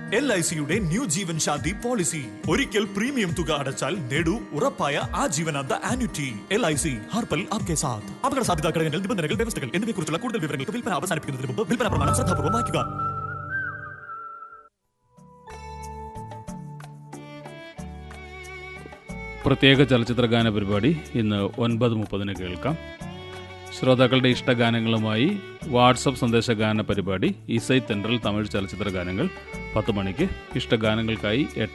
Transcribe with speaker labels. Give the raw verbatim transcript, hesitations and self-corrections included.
Speaker 1: L I സിയുടെ new ജീവൻ ശാന്തി policy. ഒരിക്കൽ premium തുക അടച്ചാൽ നേടൂ ഉറപ്പായ ആജീവനാന്ത annuity. L I C ഹർപൽ Aapke സാത്ത്. അപകട സാധ്യതാ ഘടകങ്ങൾ, നിബന്ധനകൾ, വ്യവസ്ഥകൾ എന്നിവയെക്കുറിച്ചുള്ള കൂടുതൽ വിവരങ്ങൾക്ക് വിൽപ്പന അവസാനിപ്പിക്കുന്നതിന് മുമ്പ് വിൽപ്പന പ്രമാണം ശ്രദ്ധാപൂർവ്വം വായിക്കുക.
Speaker 2: പ്രത്യേക ചലച്ചിത്ര ഗാന പരിപാടി ഇന്ന് ഒൻപത് മുപ്പതിന് കേൾക്കാം. ശ്രോതാക്കളുടെ ഇഷ്ടഗാനങ്ങളുമായി വാട്സപ്പ് സന്ദേശ ഗാന പരിപാടി ഇസൈ തെൻട്രൽ തമിഴ് ചലച്ചിത്ര ഗാനങ്ങൾ പത്ത് മണിക്ക്. ഇഷ്ടഗാനങ്ങൾക്കായി എട്ട്